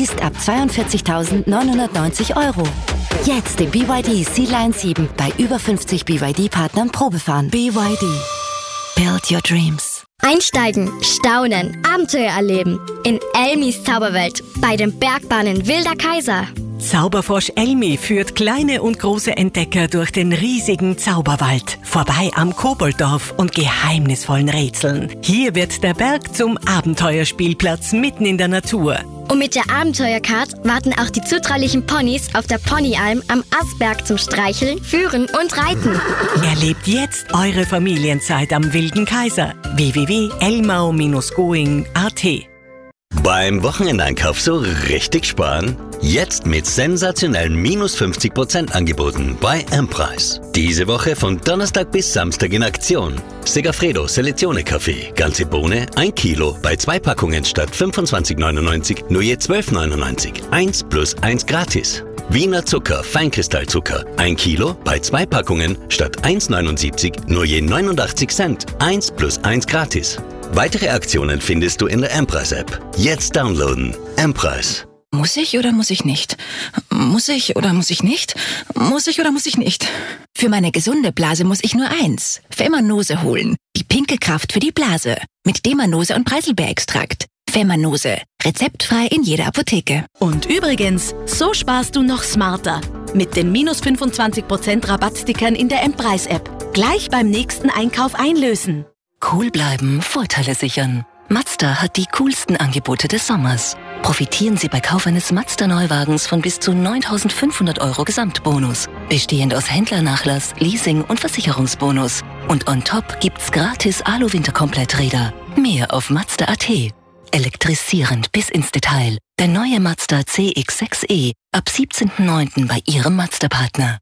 ist ab 42.990 €. Jetzt den BYD Sea-Line 7 bei über 50 BYD-Partnern Probefahren. BYD. Build your dreams. Einsteigen, staunen, Abenteuer erleben. In Elmis Zauberwelt bei den Bergbahnen Wilder Kaiser. Zauberfrosch Elmi führt kleine und große Entdecker durch den riesigen Zauberwald, vorbei am Kobolddorf und geheimnisvollen Rätseln. Hier wird der Berg zum Abenteuerspielplatz mitten in der Natur. Und mit der Abenteuercard warten auch die zutraulichen Ponys auf der Ponyalm am Asberg zum Streicheln, Führen und Reiten. Erlebt jetzt eure Familienzeit am Wilden Kaiser. www.elmau-going.at. Beim Wochenendeinkauf so richtig sparen? Jetzt mit sensationellen minus 50% Angeboten bei M-Preis. Diese Woche von Donnerstag bis Samstag in Aktion. Segafredo Selezione Kaffee, ganze Bohne, 1 Kilo, bei 2 Packungen statt 25,99 nur je 12,99. 1 plus 1 gratis. Wiener Zucker, Feinkristallzucker, 1 Kilo, bei 2 Packungen statt 1,79 nur je 89 Cent. 1 plus 1 gratis. Weitere Aktionen findest du in der M-Preis-App. Jetzt downloaden. M-Preis. Muss ich oder muss ich nicht? Muss ich oder muss ich nicht? Muss ich oder muss ich nicht? Für meine gesunde Blase muss ich nur eins. Femanose holen. Die pinke Kraft für die Blase. Mit Demanose und Preiselbeerextrakt. Femanose. Rezeptfrei in jeder Apotheke. Und übrigens, so sparst du noch smarter. Mit den minus 25% Rabattstickern in der M-Preis-App. Gleich beim nächsten Einkauf einlösen. Cool bleiben, Vorteile sichern. Mazda hat die coolsten Angebote des Sommers. Profitieren Sie bei Kauf eines Mazda-Neuwagens von bis zu 9.500 € Gesamtbonus. Bestehend aus Händlernachlass, Leasing und Versicherungsbonus. Und on top gibt's gratis Alu-Winterkompletträder. Mehr auf Mazda.at. Elektrisierend bis ins Detail. Der neue Mazda CX-6e ab 17.09. bei Ihrem Mazda-Partner.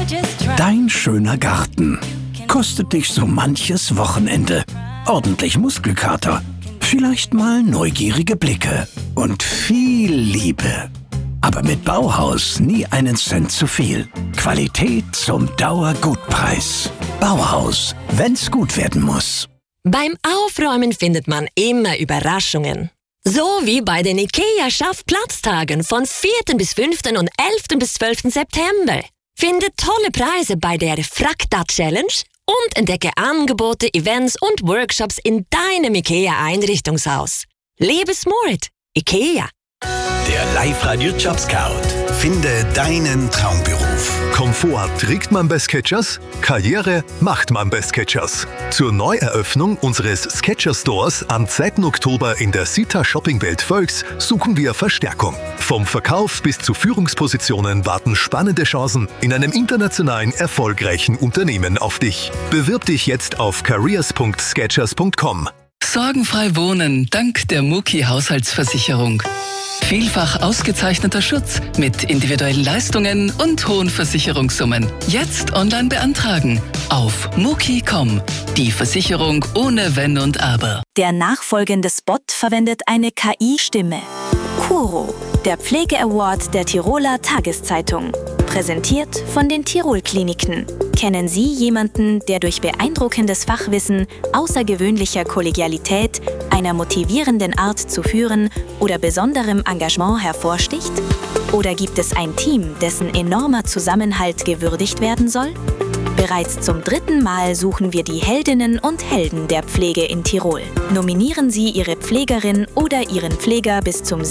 Dein schöner Garten kostet dich so manches Wochenende. Ordentlich Muskelkater, vielleicht mal neugierige Blicke und viel Liebe. Aber mit Bauhaus nie einen Cent zu viel. Qualität zum Dauergutpreis. Bauhaus, wenn's gut werden muss. Beim Aufräumen findet man immer Überraschungen. So wie bei den IKEA-Schaffplatztagen von 4. bis 5. und 11. bis 12. September. Finde tolle Preise bei der Frakta-Challenge und entdecke Angebote, Events und Workshops in deinem IKEA-Einrichtungshaus. Lebe smart. IKEA. Der Live-Radio-Job-Scout. Finde deinen Traumberuf. Komfort trägt man bei Skechers, Karriere macht man bei Skechers. Zur Neueröffnung unseres Skechers-Stores am 2. Oktober in der Sita Shoppingwelt Völks suchen wir Verstärkung. Vom Verkauf bis zu Führungspositionen warten spannende Chancen in einem internationalen erfolgreichen Unternehmen auf dich. Bewirb dich jetzt auf careers.skechers.com. Sorgenfrei wohnen dank der Muki Haushaltsversicherung. Vielfach ausgezeichneter Schutz mit individuellen Leistungen und hohen Versicherungssummen. Jetzt online beantragen auf muki.com. Die Versicherung ohne Wenn und Aber. Der nachfolgende Spot verwendet eine KI-Stimme. Kuro, der Pflege-Award der Tiroler Tageszeitung. Präsentiert von den Tirol-Kliniken. Kennen Sie jemanden, der durch beeindruckendes Fachwissen, außergewöhnlicher Kollegialität, einer motivierenden Art zu führen oder besonderem Engagement hervorsticht? Oder gibt es ein Team, dessen enormer Zusammenhalt gewürdigt werden soll? Bereits zum 3. Mal suchen wir die Heldinnen und Helden der Pflege in Tirol. Nominieren Sie Ihre Pflegerin oder Ihren Pfleger bis zum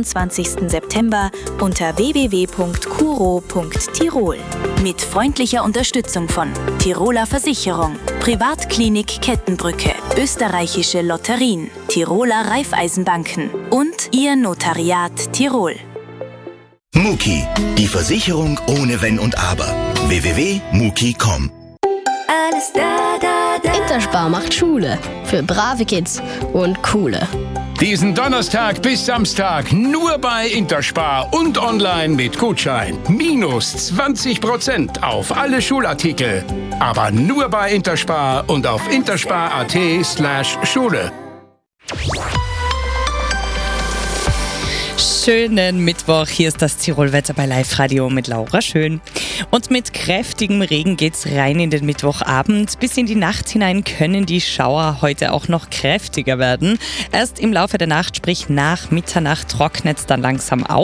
27. September unter www.kuro.tirol. Mit freundlicher Unterstützung von Tiroler Versicherung, Privatklinik Kettenbrücke, Österreichische Lotterien, Tiroler Raiffeisenbanken und Ihr Notariat Tirol. Muki, die Versicherung ohne Wenn und Aber. www.muki.com. Alles da, da, da. Interspar macht Schule für brave Kids und coole. Diesen Donnerstag bis Samstag nur bei Interspar und online mit Gutschein. Minus 20% auf alle Schulartikel. Aber nur bei Interspar und auf interspar.at/Schule. Schönen Mittwoch, hier ist das Tirol-Wetter bei Live-Radio mit Laura Schön. Und mit kräftigem Regen geht's rein in den Mittwochabend. Bis in die Nacht hinein können die Schauer heute auch noch kräftiger werden. Erst im Laufe der Nacht, sprich nach Mitternacht, trocknet's dann langsam auf.